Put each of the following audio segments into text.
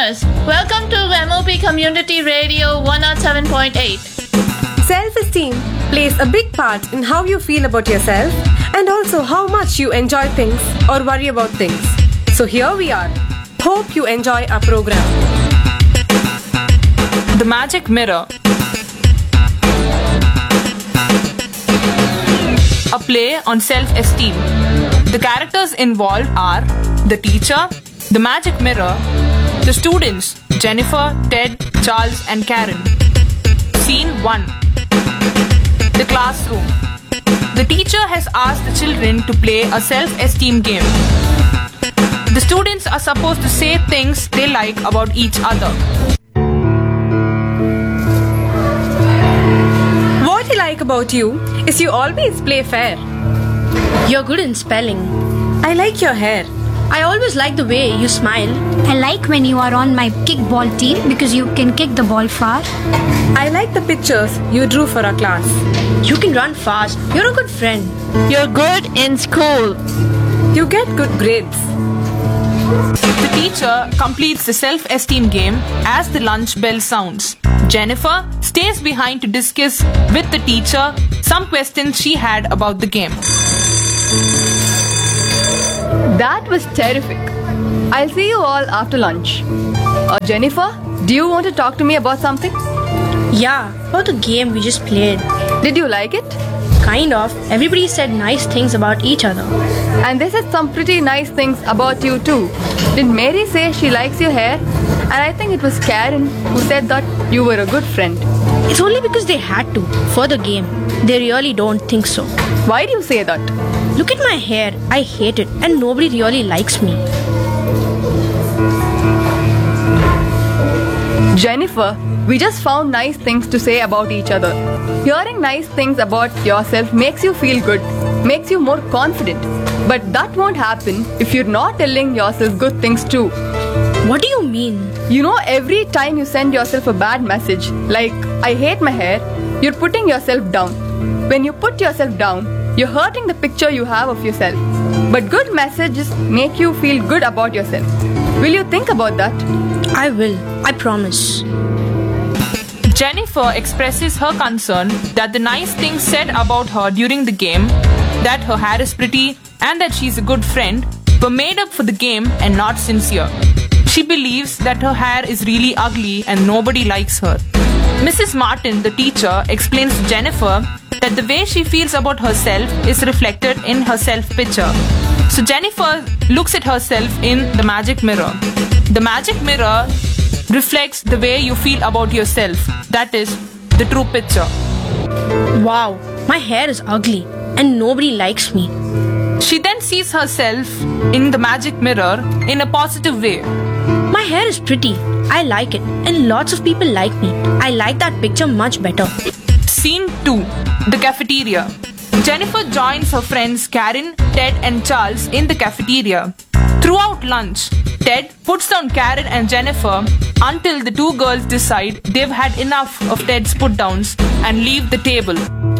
listeners, welcome to MOP Community Radio 107.8. Self-esteem plays a big part in how you feel about yourself and also how much you enjoy things or worry about things. So here we are. Hope you enjoy our program. The Magic Mirror. A play on self-esteem. The characters involved are the teacher, the magic mirror, the students, Jennifer, Ted, Charles and Karen. Scene 1. The classroom. The teacher has asked the children to play a self-esteem game. The students are supposed to say things they like about each other. What I like about you is you always play fair. You're good in spelling. I like your hair. I always like the way you smile. I like when you are on my kickball team because you can kick the ball far. I like the pictures you drew for our class. You can run fast. You're a good friend. You're good in school. You get good grades. The teacher completes the self-esteem game as the lunch bell sounds. Jennifer stays behind to discuss with the teacher some questions she had about the game. That was terrific. I'll see you all after lunch. Jennifer, do you want to talk to me about something? Yeah, about the game we just played. Did you like it? Kind of. Everybody said nice things about each other. And they said some pretty nice things about you too. Did Mary say she likes your hair? And I think it was Karen who said that you were a good friend. It's only because they had to, for the game. They really don't think so. Why do you say that? Look at my hair. I hate it and nobody really likes me. Jennifer, we just found nice things to say about each other. Hearing nice things about yourself makes you feel good, makes you more confident. But that won't happen if you're not telling yourself good things too. What do you mean? You know, every time you send yourself a bad message, like, I hate my hair, you're putting yourself down. When you put yourself down, you're hurting the picture you have of yourself. But good messages make you feel good about yourself. Will you think about that? I will. I promise. Jennifer expresses her concern that the nice things said about her during the game, that her hair is pretty and that she's a good friend, were made up for the game and not sincere. She believes that her hair is really ugly and nobody likes her. Mrs. Martin, the teacher, explains to Jennifer that the way she feels about herself is reflected in her self-picture. So Jennifer looks at herself in the magic mirror. The magic mirror reflects the way you feel about yourself. That is the true picture. Wow, my hair is ugly and nobody likes me. She then sees herself in the magic mirror in a positive way. My hair is pretty. I like it and lots of people like me. I like that picture much better. Scene 2. The cafeteria. Jennifer joins her friends Karen, Ted and Charles in the cafeteria. Throughout lunch, Ted puts down Karen and Jennifer until the two girls decide they've had enough of Ted's put-downs and leave the table.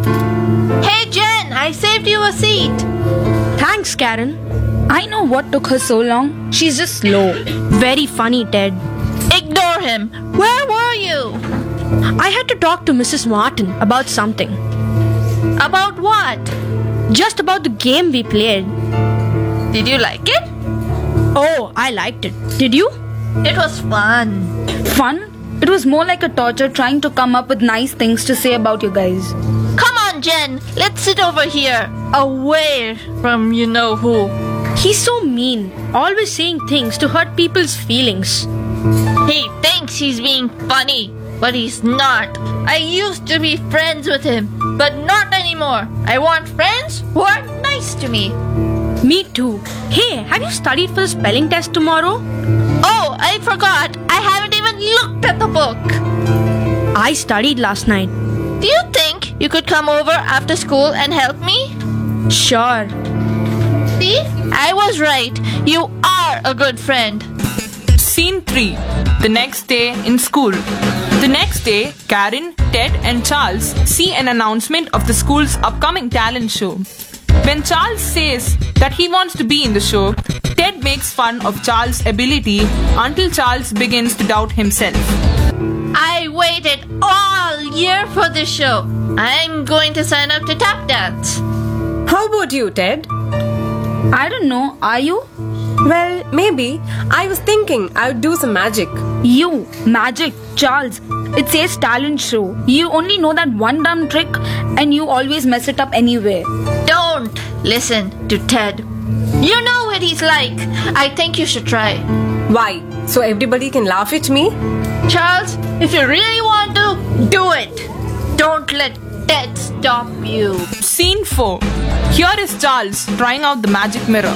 Hey Jen, I saved you a seat. Thanks, Karen. I know what took her so long. She's just slow. Very funny, Ted. Ignore him. Where were you? I had to talk to Mrs. Martin about something. About what? Just about the game we played. Did you like it? Oh, I liked it. Did you? It was fun. Fun? It was more like a torture trying to come up with nice things to say about you guys. Come on, Jen. Let's sit over here. Away from you know who. He's so mean. Always saying things to hurt people's feelings. He thinks he's being funny, but he's not. I used to be friends with him, but not anymore. I want friends who are nice to me. Me too. Hey, have you studied for the spelling test tomorrow? Oh, I forgot. I haven't even looked at the book. I studied last night. Do you think you could come over after school and help me? Sure. See? I was right. You are a good friend. Scene 3. The next day in school. The next day, Karen, Ted and Charles see an announcement of the school's upcoming talent show. When Charles says that he wants to be in the show, Ted makes fun of Charles' ability until Charles begins to doubt himself. I waited all year for this show. I'm going to sign up to tap dance. How about you, Ted? I don't know, are you? Well, maybe. I was thinking I would do some magic. You, magic, Charles. It says talent show. You only know that one dumb trick and you always mess it up anyway. Don't listen to Ted. You know what he's like. I think you should try. Why? So everybody can laugh at me? Charles, if you really want to, do it. Don't let Ted stop you. Scene 4. Here is Charles trying out the magic mirror.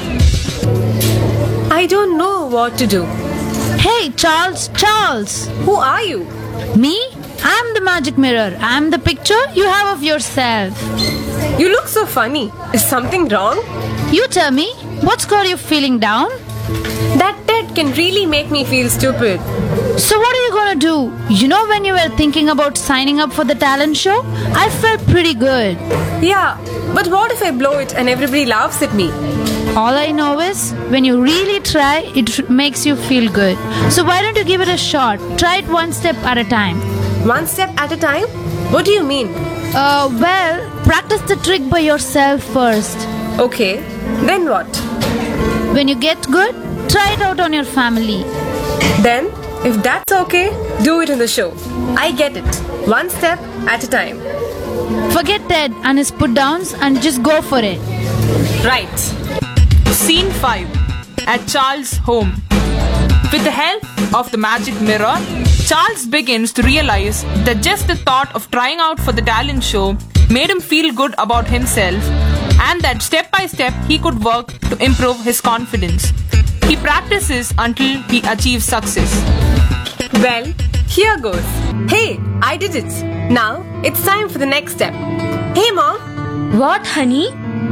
I don't know what to do. Hey, Charles. Who are you? Me? I'm the magic mirror. I'm the picture you have of yourself. You look so funny. Is something wrong? You tell me, what's got you feeling down? That Ted can really make me feel stupid. So what are you gonna do? You know, when you were thinking about signing up for the talent show, I felt pretty good. Yeah, but what if I blow it and everybody laughs at me? All I know is, when you really try, it makes you feel good. So why don't you give it a shot? Try it one step at a time. One step at a time? What do you mean? Well, practice the trick by yourself first. Okay, then what? When you get good, try it out on your family. Then, if that's okay, do it in the show. I get it. One step at a time. Forget Ted and his put-downs and just go for it. Right. Scene 5. At Charles' home. With the help of the magic mirror, Charles begins to realize that just the thought of trying out for the talent show made him feel good about himself, and that step by step he could work to improve his confidence. He practices until he achieves success. Well, here goes. Hey, I did it. Now, it's time for the next step. Hey, Mom. What, honey?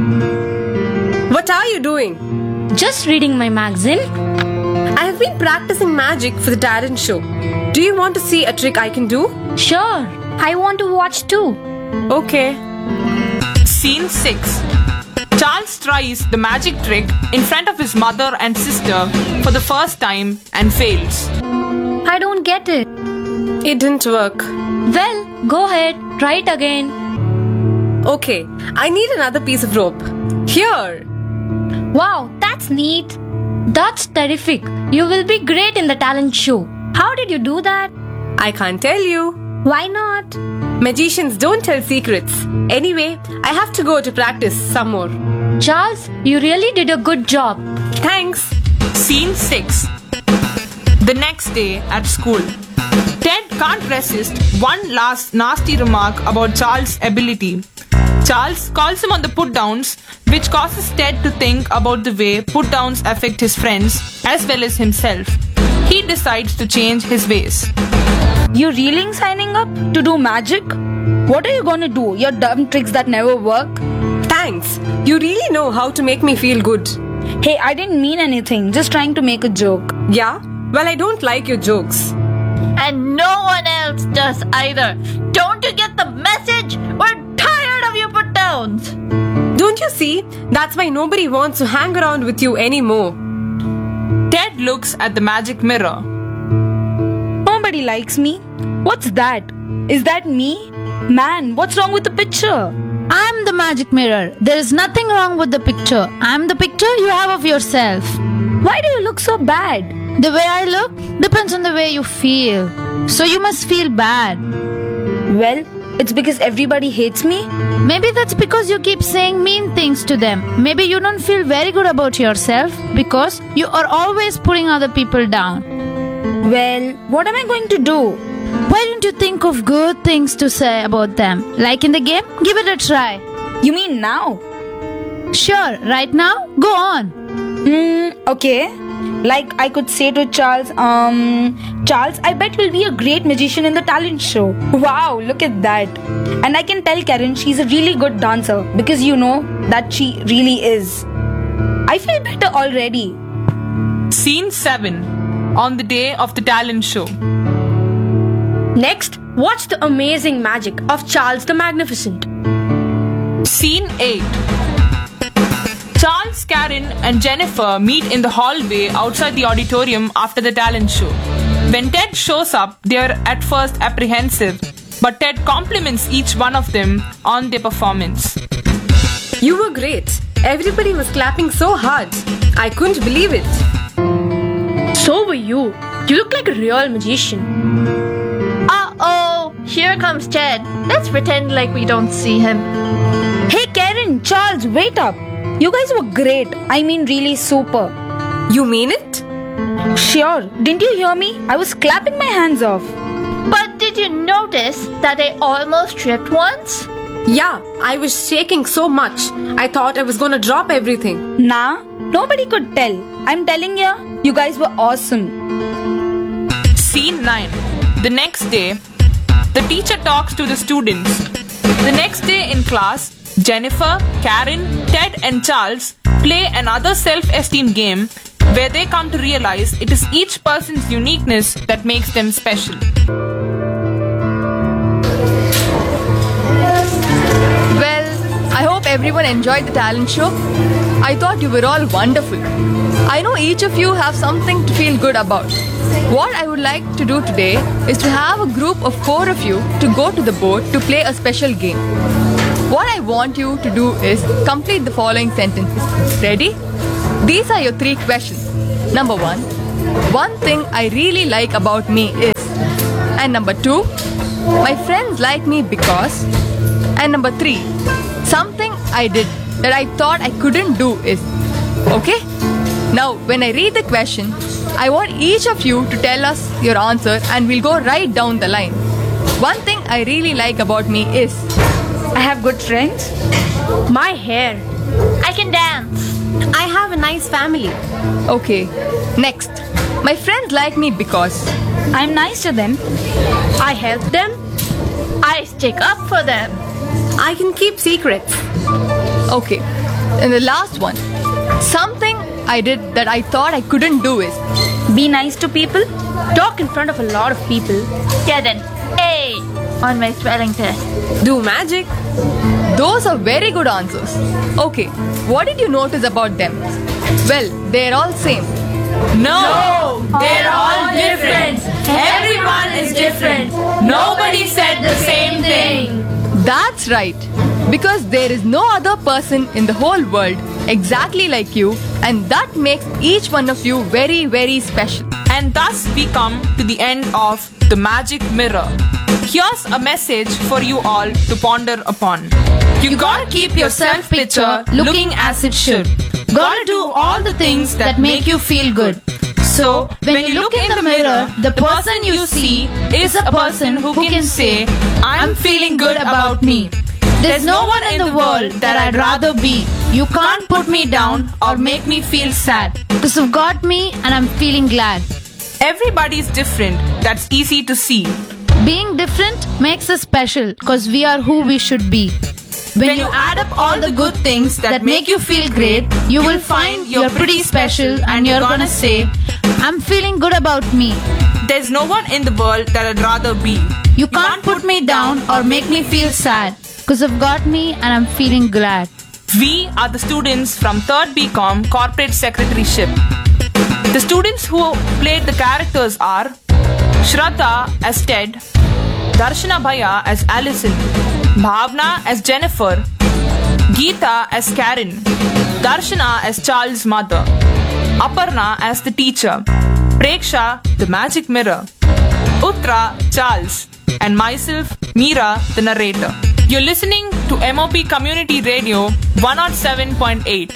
What are you doing? Just reading my magazine. I have been practicing magic for the talent show. Do you want to see a trick I can do? Sure, I want to watch too. Okay. Scene 6. Charles tries the magic trick in front of his mother and sister for the first time and fails. I don't get it. It didn't work. Well, go ahead, try it again. Okay, I need another piece of rope. Here. Wow, that's neat. That's terrific. You will be great in the talent show. How did you do that? I can't tell you. Why not? Magicians don't tell secrets. Anyway, I have to go to practice some more. Charles, you really did a good job. Thanks. Scene 6. The next day at school. Ted can't resist one last nasty remark about Charles' ability. Charles calls him on the put-downs, which causes Ted to think about the way put-downs affect his friends as well as himself. He decides to change his ways. You really signing up to do magic? What are you gonna do? Your dumb tricks that never work? Thanks. You really know how to make me feel good. Hey, I didn't mean anything. Just trying to make a joke. Yeah? Well, I don't like your jokes. And no one else does either. Don't you get the message? We're tired of your put-downs. Don't you see? That's why nobody wants to hang around with you anymore. Ted looks at the magic mirror. Nobody likes me. What's that? Is that me? Man, what's wrong with the picture? I'm the magic mirror. There is nothing wrong with the picture. I'm the picture you have of yourself. Why do you look so bad? The way I look depends on the way you feel. So you must feel bad. Well, it's because everybody hates me? Maybe that's because you keep saying mean things to them. Maybe you don't feel very good about yourself because you are always putting other people down. Well, what am I going to do? Why don't you think of good things to say about them? Like in the game, give it a try. You mean now? Sure, right now, go on. Okay. Like I could say to Charles, Charles, I bet you'll be a great magician in the talent show. Wow, look at that. And I can tell Karen she's a really good dancer because you know that she really is. I feel better already. Scene 7. On the day of the talent show. Next, watch the amazing magic of Charles the Magnificent. Scene 8. Charles, Karen, and Jennifer meet in the hallway outside the auditorium after the talent show. When Ted shows up, they are at first apprehensive, but Ted compliments each one of them on their performance. You were great. Everybody was clapping so hard. I couldn't believe it. So were you. You look like a real magician. Uh-oh, here comes Ted. Let's pretend like we don't see him. Hey Karen, Charles, wait up. You guys were great. I mean really super. You mean it? Sure. Didn't you hear me? I was clapping my hands off. But did you notice that I almost tripped once? Yeah, I was shaking so much. I thought I was gonna drop everything. Nah, nobody could tell. I'm telling ya, you guys were awesome. Scene 9. The next day, the teacher talks to the students. The next day in class, Jennifer, Karen, Ted and Charles play another self-esteem game where they come to realize it is each person's uniqueness that makes them special. Well, I hope everyone enjoyed the talent show. I thought you were all wonderful. I know each of you have something to feel good about. What I would like to do today is to have a group of 4 of you to go to the board to play a special game. What I want you to do is complete the following sentences. Ready? These are your 3 questions. Number 1, one thing I really like about me is. And number 2, my friends like me because. And number 3, something I did that I thought I couldn't do is. Okay? Now, when I read the question, I want each of you to tell us your answer and we'll go right down the line. One thing I really like about me is. I have good friends. My hair. I can dance. I have a nice family. Okay. Next. My friends like me because. I'm nice to them. I help them. I stick up for them. I can keep secrets. Okay. And the last one. Something I did that I thought I couldn't do is. Be nice to people. Talk in front of a lot of people. Get an A on my spelling test. Do magic. Those are very good answers. Okay. What did you notice about them? Well, they're all same. No, they're all different. Everyone is different. Nobody said the same thing. That's right. Because there is no other person in the whole world exactly like you, and that makes each one of you very, very special. And thus we come to the end of The Magic Mirror. Here's a message for you all to ponder upon. You gotta keep your self-picture looking as it should. Gotta do all the things that make you feel good. So, when you look in the mirror, the person you see is a person who can say, I'm feeling good about me. There's no one in the world that I'd rather be. You can't put me down or make me feel sad. Because you've got me and I'm feeling glad. Everybody's different. That's easy to see. Being different makes us special because we are who we should be. When you add up all the good things that make you feel great, you will find you're pretty special and you're gonna say, I'm feeling good about me. There's no one in the world that I'd rather be. You can't put me down or make me feel sad because you've got me and I'm feeling glad. We are the students from 3rd BCom Corporate Secretaryship. The students who played the characters are Shraddha as Ted, Darshana Bhaiya as Allison, Bhavna as Jennifer, Geeta as Karen, Darshana as Charles' mother, Aparna as the teacher, Preksha, the magic mirror, Uttara, Charles, and myself, Meera, the narrator. You're listening to MOP Community Radio 107.8.